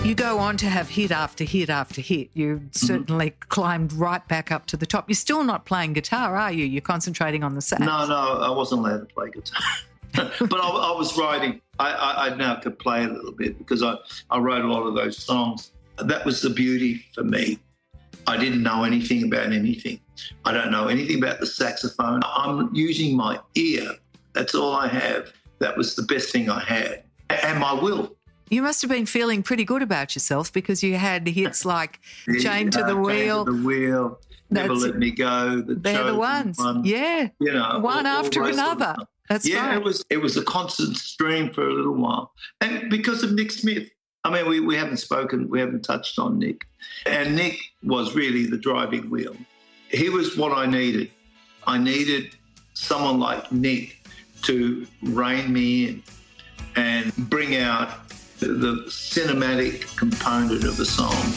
You go on to have hit after hit after hit. You certainly climbed right back up to the top. You're still not playing guitar, are you? You're concentrating on the sax. No, I wasn't allowed to play guitar. But I was writing. I now could play a little bit because I wrote a lot of those songs. That was the beauty for me. I didn't know anything about anything. I don't know anything about the saxophone. I'm using my ear. That's all I have. That was the best thing I had. And my will. You must have been feeling pretty good about yourself because you had hits like Chained to the Wheel. Chained to the Wheel, Never Let Me Go. They're the ones. One. Yeah. You know, one after another. That's right. It was a constant stream for a little while. And because of Nick Smith. I mean, we haven't spoken, we haven't touched on Nick. And Nick was really the driving wheel. He was what I needed. I needed someone like Nick to rein me in and bring out the cinematic component of the song.